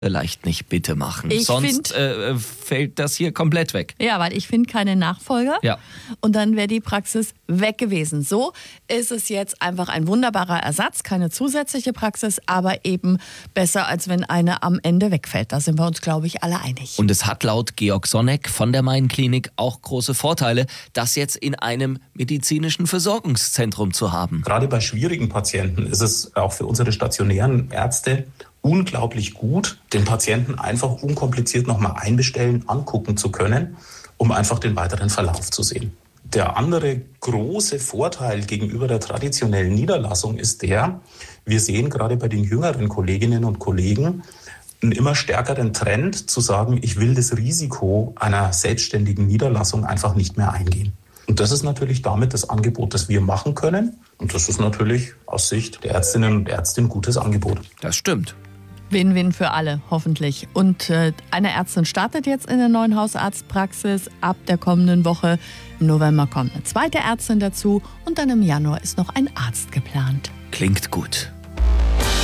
vielleicht nicht bitte machen. Ich Sonst fällt das hier komplett weg. Ja, weil ich finde keine Nachfolger. Ja. Und dann wäre die Praxis weg gewesen. So ist es jetzt einfach ein wunderbarer Ersatz, keine zusätzliche Praxis, aber eben besser, als wenn eine am Ende wegfällt. Da sind wir uns, glaube ich, alle einig. Und es hat laut Georg Sonneck von der Main-Klinik auch große Vorteile, das jetzt in einem medizinischen Versorgungszentrum zu haben. Gerade bei schwierigen Patienten ist es auch für unsere stationären Ärzte unglaublich gut, den Patienten einfach unkompliziert nochmal einbestellen, angucken zu können, um einfach den weiteren Verlauf zu sehen. Der andere große Vorteil gegenüber der traditionellen Niederlassung ist der, wir sehen gerade bei den jüngeren Kolleginnen und Kollegen einen immer stärkeren Trend zu sagen, ich will das Risiko einer selbstständigen Niederlassung einfach nicht mehr eingehen. Und das ist natürlich damit das Angebot, das wir machen können. Und das ist natürlich aus Sicht der Ärztinnen und Ärzte ein gutes Angebot. Das stimmt. Win-win für alle, hoffentlich. Und eine Ärztin startet jetzt in der neuen Hausarztpraxis ab der kommenden Woche. Im November kommt eine zweite Ärztin dazu und dann im Januar ist noch ein Arzt geplant. Klingt gut.